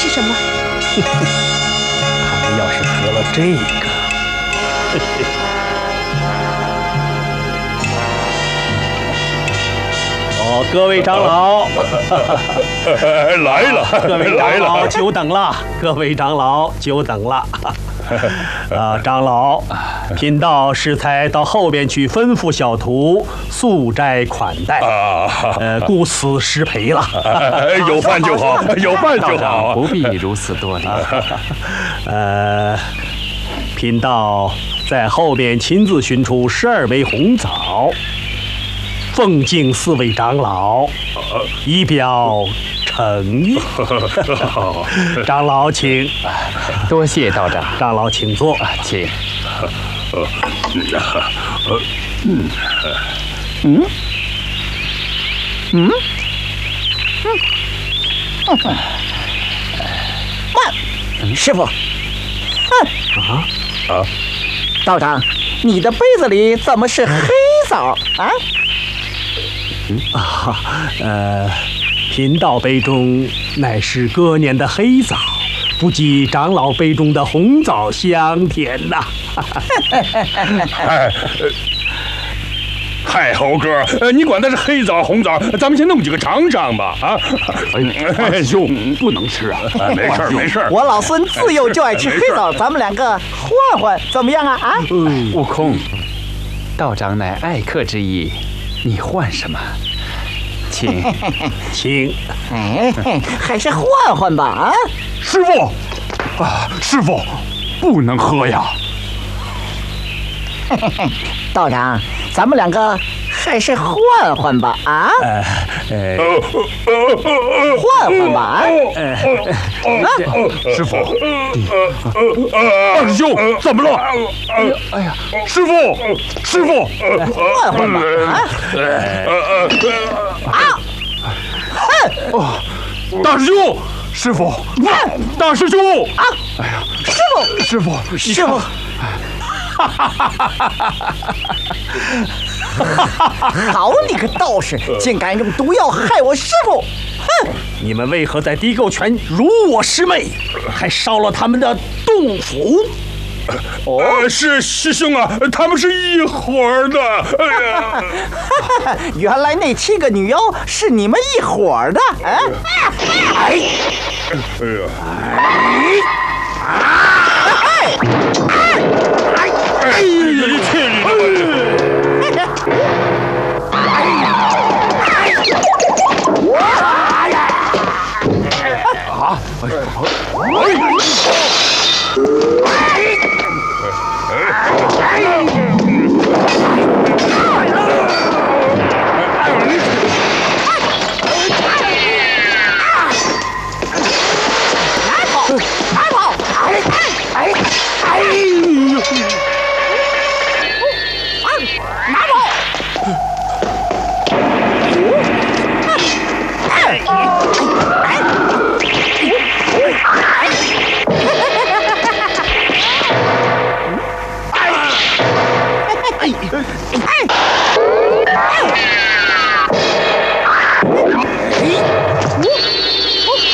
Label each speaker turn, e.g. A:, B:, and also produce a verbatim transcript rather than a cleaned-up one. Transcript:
A: 是什么？
B: 他们要是喝了这个，哦，各位长老，
C: 来了，
B: 各位
C: 来
B: 长老，
C: 了，
B: 久等了，各位长老，久等了。啊，长老，贫道适才到后边去吩咐小徒素斋款待，
C: 啊，
B: 呃，故此失陪了。
C: 有饭就好，有饭就好。
D: 不必如此多礼。
B: 呃，贫道在后边亲自寻出十二枚红枣，奉敬四位长老，以表诚意。长老请，
D: 多谢道长。
B: 长老请坐，
D: 请。
A: 嗯嗯嗯慢，师傅。
B: 啊
C: 啊！
A: 道长，你的杯子里怎么是黑枣啊？
B: 啊，呃，贫道杯中乃是隔年的黑枣，不及长老杯中的红枣香甜呐。
C: 哎，嗨，猴哥，呃，你管它是黑枣红枣，咱们先弄几个尝尝吧，啊！
D: 哎，兄，不能吃啊！
C: 没事儿，没事儿。
A: 我老孙自幼就爱吃黑枣，咱们两个换换怎么样啊？啊！
D: 悟空，道长乃爱客之意，你换什么？请，
B: 请。
A: 哎，还是换换吧啊！
D: 师傅，啊，师傅，不能喝呀！
A: 道长，咱们两个还是换换吧啊！
B: 呃呃，
A: 换换吧啊！
D: 师傅，二师兄怎么了？哎呀，师傅，师傅，
A: 换换吧啊！啊！
D: 哦，大师兄，师傅，大师兄
A: 啊！哎呀，师傅，
D: 师傅，
A: 师傅。好你个道士，竟敢用毒药害我师傅！哼！
B: 你们为何在地沟泉辱我师妹，还烧了他们的洞府？
C: 哦，是师兄啊，他们是一伙儿的。哎呀，
A: 原来那七个女妖是你们一伙儿的！哎，哎，
C: 哎呀，
A: 哎，哎，
C: 哎，你去你的！
D: 啊！哎！